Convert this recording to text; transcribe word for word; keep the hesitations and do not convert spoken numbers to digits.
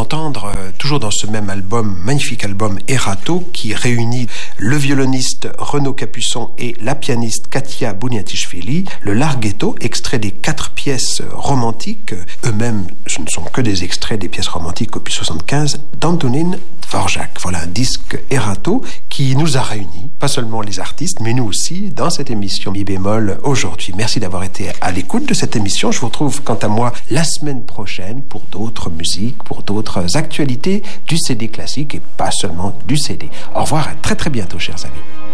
d'entendre, euh, toujours dans ce même album, magnifique album Erato, qui réunit le violoniste Renaud Capuçon et la pianiste Katia Bouniatichvili, le Larghetto, extrait des quatre pièces romantiques, eux-mêmes, ce ne sont que des extraits des pièces romantiques opus soixante-quinze d'Antonine Dvorak. Voilà un disque Erato qui nous a réunis, pas seulement les artistes, mais nous aussi, dans cette émission Mi bémol aujourd'hui. Merci d'avoir été à l'écoute de cette émission. Je vous retrouve, quant à moi, la semaine prochaine pour d'autres musiques, pour d'autres actualités du C D classique et pas seulement du C D. Au revoir, à très très bientôt, chers amis.